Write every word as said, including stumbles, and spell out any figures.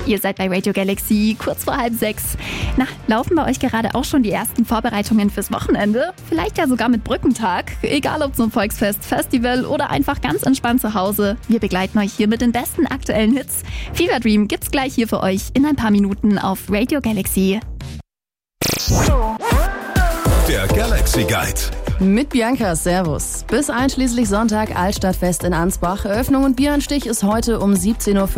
Ihr seid bei Radio Galaxy, kurz vor halb sechs. Na, laufen bei euch gerade auch schon die ersten Vorbereitungen fürs Wochenende? Vielleicht ja sogar mit Brückentag. Egal ob zum Volksfest, Festival oder einfach ganz entspannt zu Hause. Wir begleiten euch hier mit den besten aktuellen Hits. Fever Dream gibt's gleich hier für euch in ein paar Minuten auf Radio Galaxy. Der Galaxy Guide. Mit Bianca, Servus. Bis einschließlich Sonntag Altstadtfest in Ansbach. Eröffnung und Bieranstich ist heute um siebzehn Uhr.